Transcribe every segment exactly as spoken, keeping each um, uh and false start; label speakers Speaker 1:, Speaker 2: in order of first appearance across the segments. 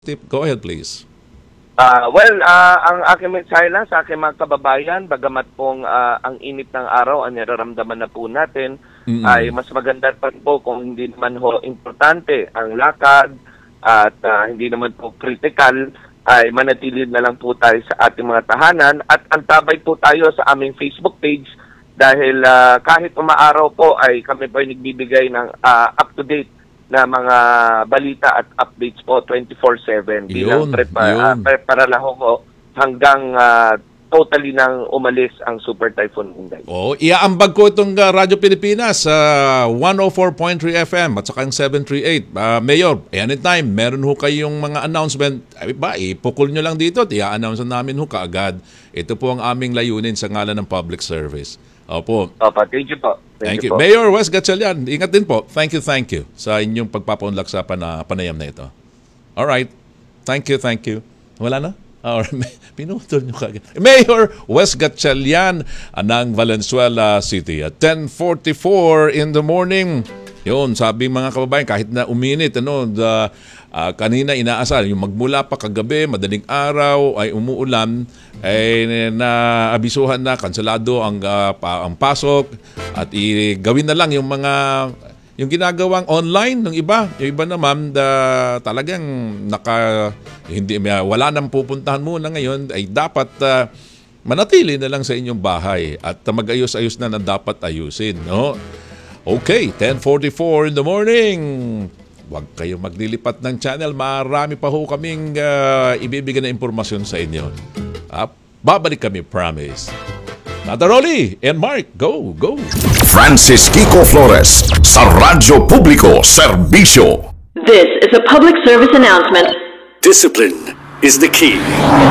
Speaker 1: Tip, go ahead please.
Speaker 2: Ah, well, ah, ang aking mensahe lang sa aking mga kababayan, bagamat pong ah, ang init ng araw ang nararamdaman na po natin,
Speaker 1: Mm-mm.
Speaker 2: ay mas maganda pa po kung hindi naman ho importante ang lakad at ah, hindi naman po critical, ay manatili na lang po tayo sa ating mga tahanan at antabay po tayo sa aming Facebook page dahil ah, kahit umaaraw po ay kami po ay nagbibigay ng ah, up-to-date na mga balita at updates po twenty-four seven bilang
Speaker 1: Yun,
Speaker 2: prepa-
Speaker 1: yun.
Speaker 2: uh, pre- para lang ho hanggang ah, totally nang umalis ang Super Typhoon Inday.
Speaker 1: Oh, iaambag ko itong uh, Radyo Pilipinas sa one oh four point three F M at saka yung seven thirty-eight. Uh, Mayor, anytime, meron ho kayong mga announcement. Ay ba, ipukul nyo lang dito. Ia-announce namin ho kaagad. Ito po ang aming layunin sa ngalan ng public service. Opo.
Speaker 2: Opo, thank you po.
Speaker 1: Thank,
Speaker 2: Thank,
Speaker 1: you.
Speaker 2: po.
Speaker 1: Mayor Wes Gatchalian, ingat din po. Thank you, thank you sa inyong pagpapaunlak sa pana, panayam na ito. Alright. Thank you, thank you. Wala na? Alright. Pinutol nyo kagad. Mayor Wes Gatchalian ng Valenzuela City at ten forty-four in the morning. Yun, sabi mga kababayan, kahit na uminit, ano, the, uh, kanina inaasal, yung magmula pa kagabi, madaling araw, ay umuulan, ay naabisuhan na, kanselado ang, uh, pa, ang pasok, at i- gawin na lang yung mga, yung ginagawang online ng iba. Yung iba naman, the, talagang naka, hindi, wala nang pupuntahan muna ngayon, ay dapat uh, manatili na lang sa inyong bahay at uh, mag-ayos-ayos na na dapat ayusin, no? Okay, ten forty-four in the morning. Huwag kayong maglilipat ng channel. Marami pa ho kaming uh, ibibigay na impormasyon sa inyo. Uh, babalik kami, promise. Tata Rolly and Mark, go, go.
Speaker 3: Francis Kiko Flores sa Radyo Publiko Serbisyo.
Speaker 4: This is a public service announcement.
Speaker 5: Discipline is the key.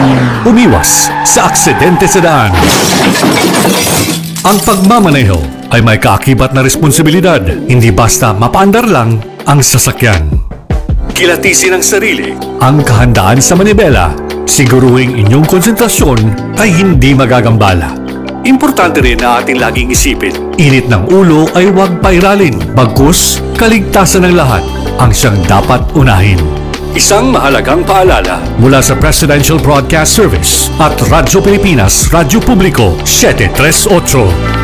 Speaker 6: Umiwas sa aksidente sa daan. Ang pagmamaneho ay may kaakibat na responsibilidad. Hindi basta mapaandar lang ang sasakyan.
Speaker 5: Kilatisin ang sarili.
Speaker 6: Ang kahandaan sa manibela, siguruhing inyong konsentrasyon ay hindi magagambala.
Speaker 5: Importante rin na ating laging isipin.
Speaker 6: Init ng ulo ay huwag pairalin. Bagkus, kaligtasan ng lahat ang siyang dapat unahin.
Speaker 5: Isang mahalagang paalala.
Speaker 6: Mula sa Presidential Broadcast Service at Radyo Pilipinas, Radyo Publiko, seven thirty-eight.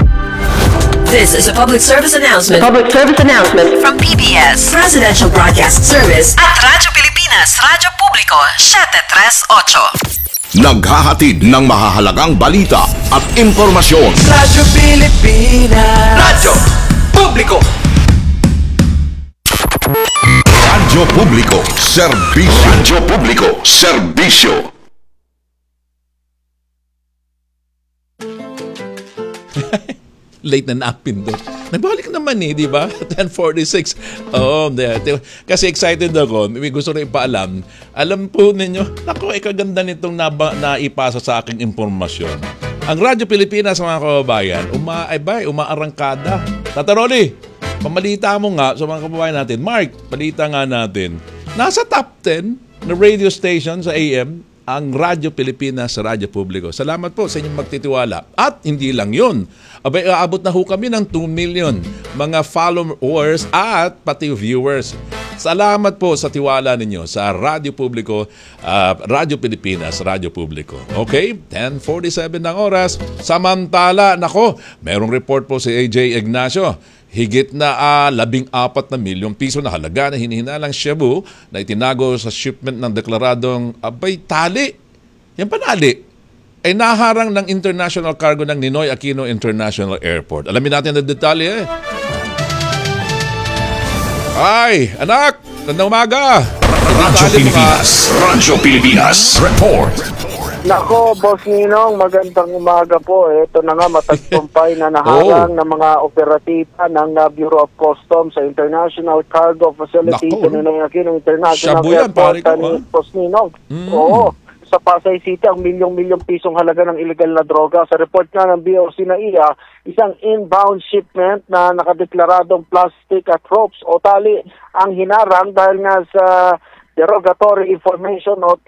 Speaker 7: This is a public service announcement
Speaker 4: Public service announcement
Speaker 7: from P B S Presidential Broadcast Service at Radyo Pilipinas, Radyo Publiko, seven thirty-eight.
Speaker 3: Naghahatid ng mahahalagang balita at impormasyon.
Speaker 8: Radyo Pilipinas.
Speaker 5: Radyo Publiko.
Speaker 3: Radyo Publiko Serbisyo. Radyo Publiko Serbisyo.
Speaker 1: Late na napin doon. Nagbalik naman eh, di ba? ten forty-six. Oo, oh, kasi excited ako. May gusto rin ipaalam. Alam po ninyo, naku, ay kaganda nitong naba, naipasa sa aking impormasyon. Ang Radyo Pilipinas, mga kababayan, uma, ay ba, umaarangkada. Tata Rolly, pamalita mo nga sa mga kababayan natin. Mark, palita nga natin. Nasa top ten na radio station sa A M, ang Radyo Pilipinas sa Radyo Publiko. Salamat po sa inyong magtitiwala. At hindi lang yun. Abay, aabot na ho kami ng two million mga followers at pati viewers. Salamat po sa tiwala ninyo sa Radyo Publiko, uh, Radyo Pilipinas, Radyo Publiko. Okay, ten forty-seven ng oras. Samantala, nako, merong report po si A J Ignacio. Higit na uh, labing apat na milyong piso na halaga na hinihinalang shabu na itinago sa shipment ng deklaradong abay tali. Yan panali ay naharang ng international cargo ng Ninoy Aquino International Airport. Alamin natin ang detalye. Ay, anak! Gandang umaga!
Speaker 3: Radyo Pilipinas. Radyo Pilipinas. Report.
Speaker 9: Nako, Boss Ninong, magandang umaga po. Ito na nga, matagpumpay na naharang
Speaker 1: Oh.
Speaker 9: ng mga operatiba ng uh, Bureau of Customs sa International Cargo Facility
Speaker 1: Nako.
Speaker 9: sa Ninoy Aquino International
Speaker 1: Shabu yan, pare
Speaker 9: Airport
Speaker 1: ko,
Speaker 9: ni
Speaker 1: ah.
Speaker 9: Boss Ninong.
Speaker 1: Mm.
Speaker 9: Oo, sa Pasay City, ang milyong-milyong pisong halaga ng illegal na droga. Sa report nga ng B O C na iya, isang inbound shipment na nakadeklaradong plastic at ropes o tali ang hinarang dahil nga sa derogatory information o tip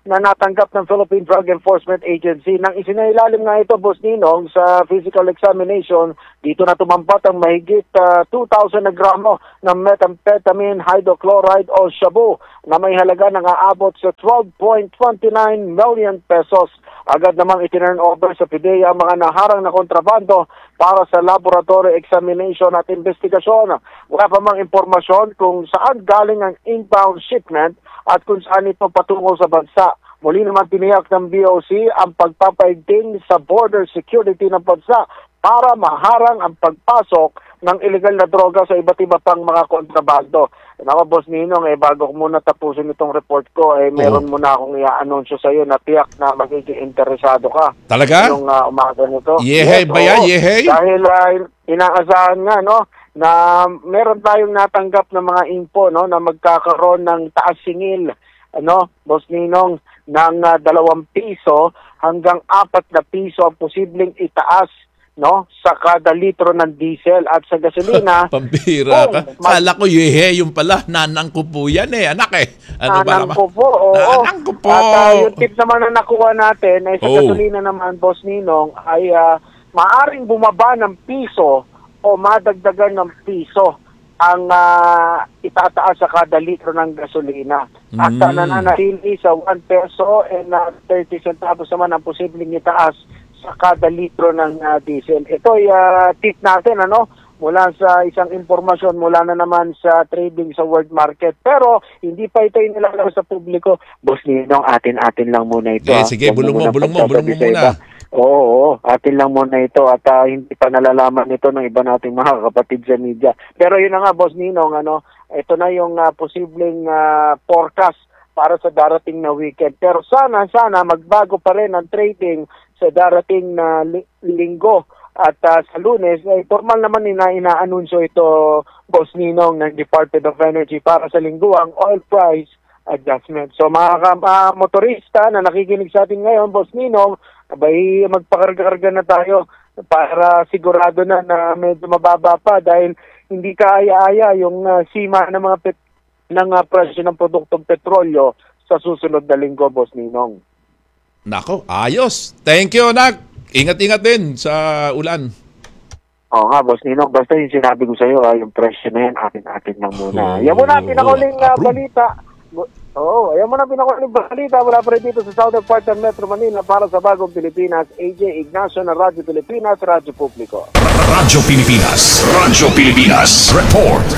Speaker 9: na natanggap ng Philippine Drug Enforcement Agency. Nang isinailalim nga ito, Boss Ninong, sa physical examination, dito na tumampat ang mahigit uh, two thousand na gramo ng methamphetamine hydrochloride o shabu na may halaga ng aabot sa twelve point two nine million pesos. Agad namang itinurn over sa P D E A ang mga naharang na kontrabando para sa laboratory examination at investigasyon. Wala pa mang impormasyon kung saan galing ang inbound shipment at kung saan ito patungo sa bansa. Muli naman tiniyak ng B O C ang pagpapaigting sa border security ng bansa para maharang ang pagpasok ng illegal na droga sa iba't iba pang mga kontrabando. Naku, Boss Ninong, eh, bago ko muna tapusin itong report ko, eh, meron muna akong i-anunsyo sa iyo na tiyak na magiging interesado ka.
Speaker 1: Talaga?
Speaker 9: Yung uh, umaga nito.
Speaker 1: Yehey
Speaker 9: Yes,
Speaker 1: ba yan?
Speaker 9: oo.
Speaker 1: Yehey?
Speaker 9: Dahil uh, inaasahan nga, no, na meron tayong natanggap ng mga info, no, na magkakaroon ng taas singil, ano, Boss Ninong, ng uh, dalawang piso hanggang apat na piso ang posibleng itaas, no, sa kada litro ng diesel at sa gasolina.
Speaker 1: Pambira ka.
Speaker 9: kung mag-
Speaker 1: Kala ko yehe yung pala. Nanang ko po yan eh. Anak eh. Ano ba
Speaker 9: Nanang
Speaker 1: naman?
Speaker 9: ko po, oo.
Speaker 1: Nanang ko po.
Speaker 9: At uh, yung tip naman na nakuha natin ay sa
Speaker 1: Oh.
Speaker 9: gasolina naman, Boss Ninong, ay uh, maaring bumaba ng piso o madagdagan ng piso ang uh, itataas sa kada litro ng gasolina. At
Speaker 1: Mm.
Speaker 9: uh, nananatili sa one peso and uh, thirty centavos naman ang posibleng itaas sa kada litro ng uh, diesel. Ito ay uh, tip natin, ano, mula sa isang impormasyon mula na naman sa trading sa world market. Pero hindi pa ito inilalabas sa publiko. Boss Ninong, atin-atin lang muna ito.
Speaker 1: Eh,
Speaker 9: ha.
Speaker 1: sige,
Speaker 9: Huwag
Speaker 1: bulong mo,
Speaker 9: muna
Speaker 1: bulong mo,
Speaker 9: pagsasabi
Speaker 1: bulong mo
Speaker 9: sa
Speaker 1: muna.
Speaker 9: iba. Oo, oo, atin lang muna ito at uh, hindi pa nalalaman ito ng iba nating mga kapatid sa media. Pero yun na nga, Boss Ninong, ano, ito na yung uh, posibleng uh, forecast para sa darating na weekend. Pero sana, sana magbago pa rin ang trading sa darating na li- linggo. At uh, sa Lunes, ay formal naman ina inaanunsyo ito, Boss Ninong, ng Department of Energy para sa lingguang oil price adjustment. So mga ka- uh, motorista na nakikinig sa atin ngayon, Boss Ninong, abay magpakarga-karga na tayo para sigurado na na medyo mababa pa dahil hindi kaaya-aya yung uh, sima ng mga pet- ng uh, presyo ng produktong petrolyo sa susunod na linggo, Boss Ninong.
Speaker 1: Nako, ayos. Thank you, Nak. Ingat-ingat din sa ulan.
Speaker 9: Oo nga, Boss Ninong. Basta yung sinabi ko sa'yo, ah, yung presyo na yan, atin-atin lang muna.
Speaker 1: Oh,
Speaker 9: Yan muna ang pinakauling uh,
Speaker 1: approve.
Speaker 9: balita. Bu- Oo, ayan muna ang pinakauling balita mula pa rin dito sa Southern part ng Metro Manila para sa Bagong Pilipinas. A J Ignacio ng Radyo Pilipinas, Radyo Publiko.
Speaker 3: Radyo Pilipinas. Radyo Pilipinas. Report.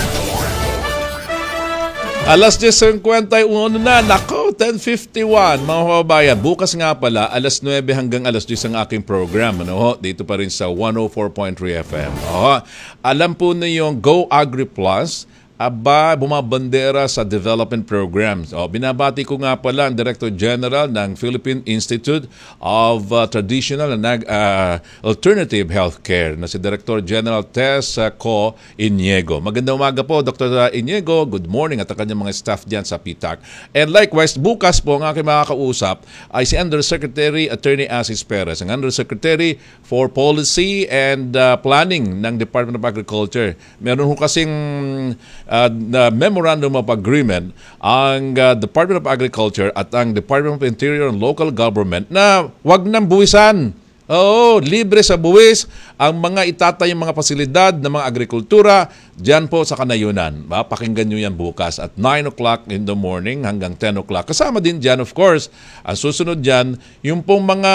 Speaker 1: Alas diyes fifty-one na. Nako, ten fifty-one mga kababayan. Bukas nga pala, alas nuwebe hanggang alas diyes ang aking program. Ano, ho? Dito pa rin sa one oh four point three F M. Oh, alam po na yung Go Agri Plus, aba, bumabandera sa development programs. Oh, binabati ko nga pala ang Director General ng Philippine Institute of uh, Traditional and uh, Alternative Healthcare na si Director General Tess uh, Co. Iniego. Magandang umaga po, Doctor Iniego. Good morning at ang kanyang mga staff dyan sa P T A C. And likewise, bukas po ang aking makakausap ay si Undersecretary Attorney Asis Perez, ang Undersecretary for Policy and uh, Planning ng Department of Agriculture. Meron ho kasing Uh, na Memorandum of Agreement ang uh, Department of Agriculture at ang Department of Interior and Local Government na wag nang buwisan. Oo, libre sa buwis ang mga itatayong mga pasilidad ng mga agrikultura dyan po sa Kanayunan. Ba, pakinggan nyo yan bukas at nine o'clock in the morning hanggang ten o'clock. Kasama din dyan, of course, ang susunod dyan, yung pong mga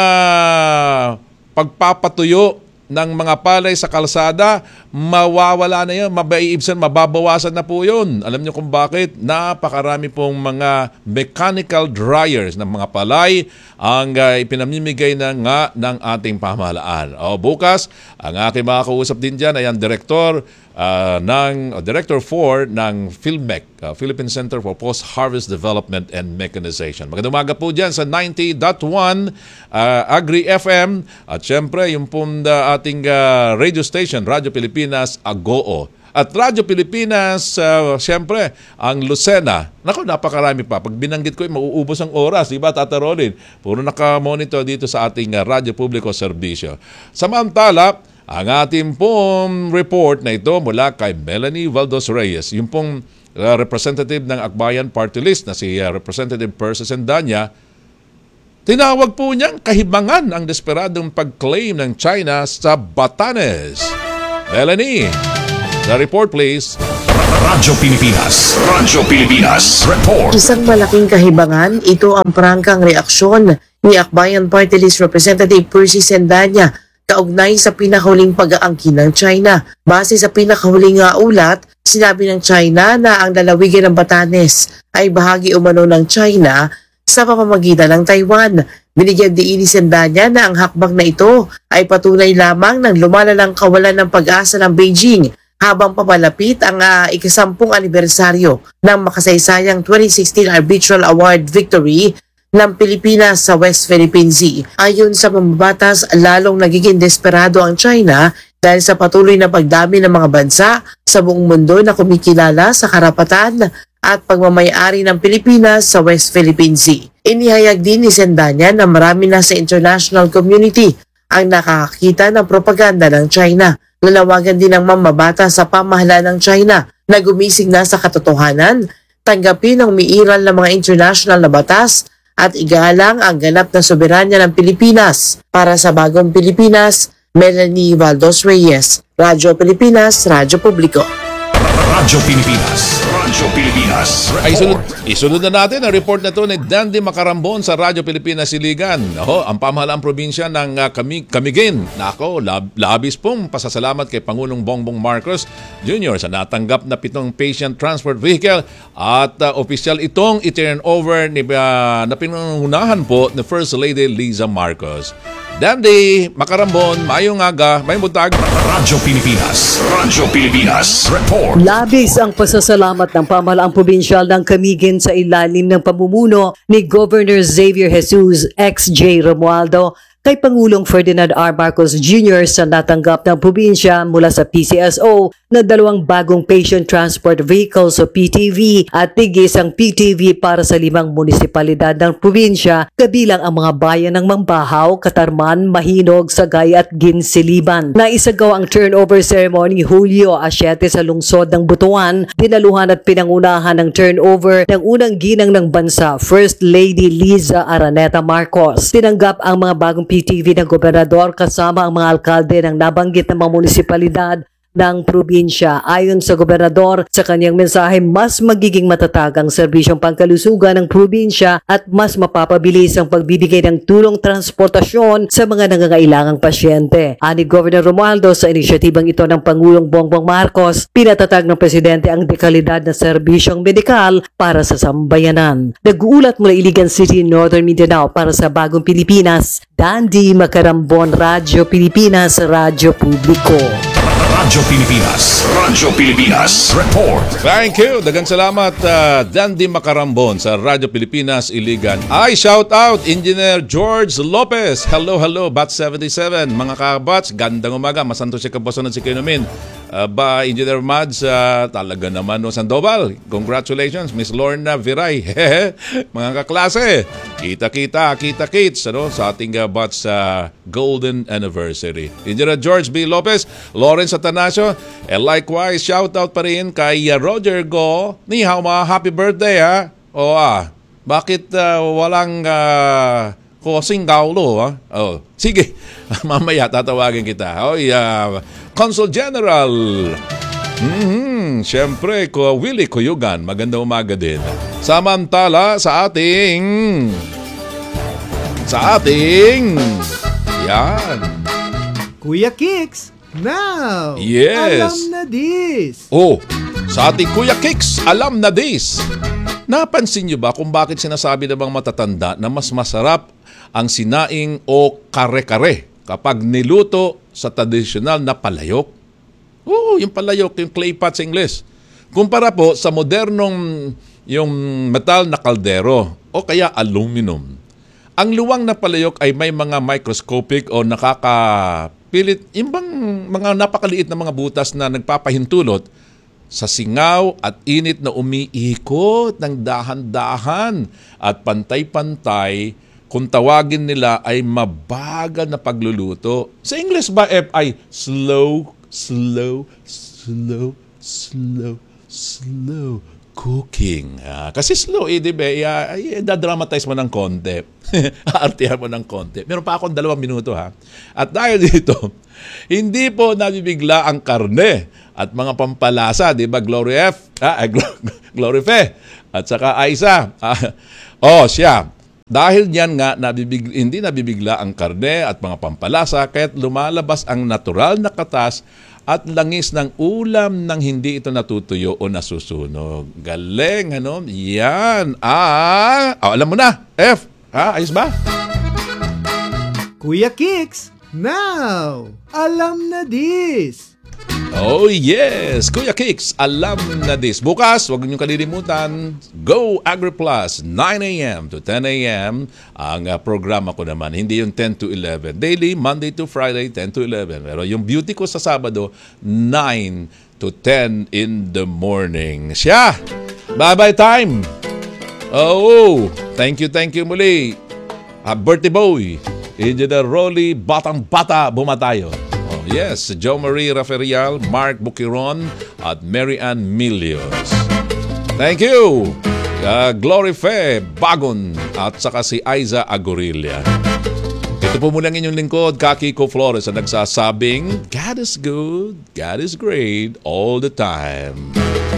Speaker 1: pagpapatuyo ng mga palay sa kalsada, mawawala na yun, mabaiibsan, mababawasan na po yun. Alam niyo kung bakit? Napakarami pong mga mechanical dryers ng mga palay ang uh, ipinamimigay na nga ng ating pamahalaan. O, bukas, ang aking makakausap din dyan ay ang Director uh, ng, uh, Director four ng PhilMec, uh, Philippine Center for Post-Harvest Development and Mechanization. Magandang umaga po dyan sa ninety point one uh, Agri F M at syempre yung pong uh, ating uh, radio station, Radyo Pilipinas, Agoo. At Radyo Pilipinas, uh, siyempre, ang Lucena. Naku, napakarami pa. Pag binanggit ko, mauubos ang oras. Diba, Tata Rolin? Puro naka-monitor dito sa ating uh, Radyo Publiko Serbisyo. Samantala, ang ating pong report na ito mula kay Melanie Valdos Reyes, yung pong uh, representative ng Akbayan Party List na si uh, Representative Persis Endanya, Tinawag po niyang kahibangan ang desperadong pag-claim ng China sa Batanes. Melanie, the report please.
Speaker 3: Radyo Pilipinas. Radyo Pilipinas. Report.
Speaker 10: Isang malaking kahibangan, ito ang prangkang reaksyon ni Akbayan Party List Representative Percy Sendanya kaugnay sa pinakahuling pag-aangkin ng China. Base sa pinakahuling uh, ulat, sinabi ng China na ang lalawigan ng Batanes ay bahagi umano ng China sa pamamagitan ng Taiwan. Binigyan din ni Sendanya na ang hakbang na ito ay patunay lamang ng lumalalang kawalan ng pag-asa ng Beijing habang papalapit ang uh, ikasampung anibersaryo ng makasaysayang twenty sixteen Arbitral Award victory ng Pilipinas sa West Philippine Sea. Ayon sa mambabatas, lalong nagiging desperado ang China dahil sa patuloy na pagdami ng mga bansa sa buong mundo na kumikilala sa karapatan at pagmamayari ng Pilipinas sa West Philippine Sea. Inihayag din ni Sendanya na marami na sa international community ang nakakakita ng propaganda ng China. Lalawagan din ng mamabata sa pamahalaan ng China na gumising na sa katotohanan, tanggapin ang umiiral ng mga international na batas at igalang ang ganap na soberanya ng Pilipinas. Para sa Bagong Pilipinas, Melanie Valdos Reyes, Radyo Pilipinas, Radyo Publiko.
Speaker 3: Radyo Pilipinas. Radyo Pilipinas.
Speaker 1: Ay, isunod, isunod na natin ang report na to ni Dandy Macarambon sa Radyo Pilipinas Iligan. Ako, ang pamahalaang probinsya ng uh, Camig- Camiguin. Nako, lab- labis pong pasasalamat kay Pangulong Bongbong Marcos Junior sa natanggap na pitong patient transport vehicle at uh, opisyal itong i-turn over ni, uh, na pinangunahan po ni First Lady Liza Marcos. Dandy Macarambon, mayong aga, mayong buntag.
Speaker 3: Radyo Pilipinas. Radyo Pilipinas. Report.
Speaker 11: Labis ang pasasalamat ng pamahalaang probinsyal ng Camiguin sa ilalim ng pamumuno ni Governor Xavier Jesus X J Romualdo kay Pangulong Ferdinand R. Marcos Junior sa natanggap ng probinsya mula sa P C S O na dalawang bagong patient transport vehicles o P T V at tigis ang P T V para sa limang munisipalidad ng probinsya kabilang ang mga bayan ng Mambahaw, Katarman, Mahinog, Sagay at Ginsiliban. Naisagaw ang turnover ceremony Hulyo asyete sa lungsod ng Butuan, dinaluhan at pinangunahan ng turnover ng unang ginang ng bansa, First Lady Liza Araneta Marcos. Tinanggap ang mga bagong P T V ng gobernador kasama ang mga alkalde ng nabanggit ng mga munisipalidad ng probinsya. Ayon sa gobernador, sa kanyang mensahe, mas magiging matatag ang serbisyong pangkalusugan ng probinsya at mas mapapabilis ang pagbibigay ng tulong transportasyon sa mga nangangailangang pasyente. Ani Governor Romualdo, sa inisyatibang ito ng Pangulong Bongbong Marcos, pinatatag ng presidente ang dekalidad na serbisyong medikal para sa sambayanan. Nag-uulat mula Iligan City, Northern Mindanao para sa Bagong Pilipinas, Dandy Macarambon, Radyo Pilipinas, Radyo Publiko.
Speaker 3: Radyo Pilipinas. Radyo Pilipinas. Report.
Speaker 1: Thank you. Dagang salamat, uh, Dandy Macarambon sa Radyo Pilipinas Iligan. Ay, shout out, Engineer George Lopez. Hello, hello, Bat seventy-seven. Mga kabats, gandang umaga. Masanto siya kabosonan si Kinumin. Uh, ba, Engineer Mads, uh, talaga naman no Sandoval. Congratulations, Miss Lorna Viray. Mga kaklase, kita-kita, kita-kits ano, sa ating uh, bats sa uh, Golden Anniversary. Engineer George B. Lopez, Lawrence Atanasio, and likewise, shout out pa rin kay uh, Roger Go. Ni hao ma, happy birthday ha. O ah, bakit uh, walang uh, kosing kaulo ha? Oh, sige, mamaya tatawagin kita. Oy, uh, Consul General. Mm-hmm. Siyempre, ko Willie Kuyugan. Magandang umaga din. Samantala sa ating sa ating yan.
Speaker 12: Kuya Kicks, now.
Speaker 1: Yes.
Speaker 12: Alam na this.
Speaker 1: Oh, sa ating Kuya Kicks, alam na this. Napansin niyo ba kung bakit sinasabi ng mga matatanda na mas masarap ang sinaing o kare-kare kapag niluto sa tradisyonal na palayok? Oo, yung palayok, yung clay pot sa English. Kumpara po sa modernong yung metal na kaldero o kaya aluminum. Ang luwang na palayok ay may mga microscopic o nakakapilit, yung bang mga napakaliit na mga butas na nagpapahintulot sa singaw at init na umiikot ng dahan-dahan at pantay-pantay. Kung tawagin nila ay mabagal na pagluluto. Sa English ba, F, ay slow, slow, slow, slow, slow cooking. Ah, kasi slow eh, di ba? I- i- dadramatize mo ng konti. Aartihan mo ng konti. Meron pa akong dalawang minuto ha. At dahil dito, hindi po nabibigla ang karne at mga pampalasa, di ba? Glory F, ah, eh, Glo- Glory Fe, at saka Aiza. Ah, oh, siya. Dahil diyan nga nabibig, hindi nabibigla ang karne at mga pampalasa kaya't lumalabas ang natural na katas at langis ng ulam nang hindi ito natutuyo o nasusunog. Galing, ano? Yan. Ah, oh, alam mo na. F, ha? Ayos ba?
Speaker 12: Kuya Kicks, now, alam na this.
Speaker 1: Oh yes, Kuya Kicks, alam na this. Bukas, huwag niyong kalilimutan, Go AgriPlus, nine a.m. to ten a.m. Ang uh, programa ko naman, hindi yung ten to eleven. Daily, Monday to Friday, ten to eleven. Pero yung beauty ko sa Sabado, nine to ten in the morning. Siya! Bye-bye time! Oh, thank you, thank you muli. Uh, birthday boy, Engineer Rolly, batang-bata, bumatayo. Yes, Joe Marie Raferial, Mark Bukiron, at Mary Ann Milios. Thank you! Uh, Glory Fe, Bagon, at saka si Aiza Agorilla. Ito po muna ang inyong lingkod, Kakiko Flores, na nagsasabing, God is good, God is great, all the time.